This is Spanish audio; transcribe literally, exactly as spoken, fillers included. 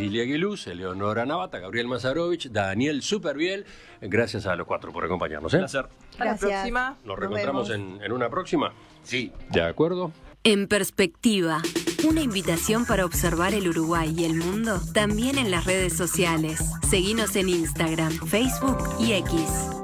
Cecilia Aguiluz, Eleonora Navata, Gabriel Mazarovich, Daniel Superbiel. Gracias a los cuatro por acompañarnos. ¿eh? Un placer. Hasta la próxima. Nos Nos reencontramos vemos. en, en una próxima. Sí, de acuerdo. En Perspectiva, una invitación para observar el Uruguay y el mundo también en las redes sociales. Seguinos en Instagram, Facebook y X.